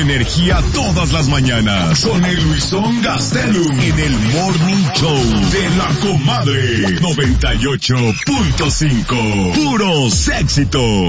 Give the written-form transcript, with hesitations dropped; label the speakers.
Speaker 1: Energía todas las mañanas con el Luisón Gastelum en el Morning Show de la Comadre 98.5. Puros éxitos.